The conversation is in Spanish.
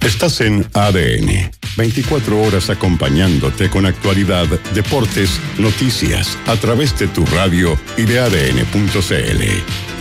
Estás en ADN, 24 horas acompañándote con actualidad, deportes, noticias, a través de tu radio y de ADN.cl.